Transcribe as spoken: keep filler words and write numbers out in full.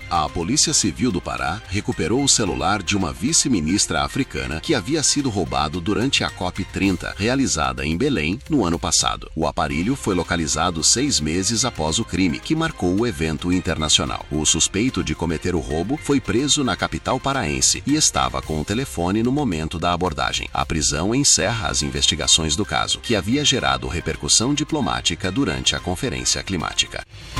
A Polícia Civil do Pará recuperou o celular de uma vice-ministra africana que havia sido roubado durante a COP trinta, realizada em Belém no ano passado. O aparelho foi localizado seis meses após o crime, que marcou o evento internacional. O suspeito de cometer o roubo foi preso na capital paraense e estava com o telefone no momento da abordagem. A prisão encerra as investigações do caso, que havia gerado repercussão diplomática durante a Conferência Climática.